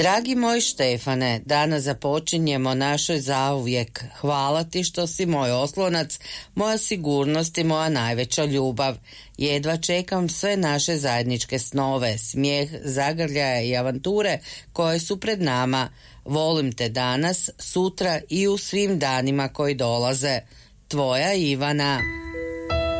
Dragi moj Štefane, danas započinjemo našoj zauvijek. Hvala ti što si moj oslonac, moja sigurnost i moja najveća ljubav. Jedva čekam sve naše zajedničke snove, smijeh, zagrljaje i avanture koje su pred nama. Volim te danas, sutra i u svim danima koji dolaze. Tvoja Ivana.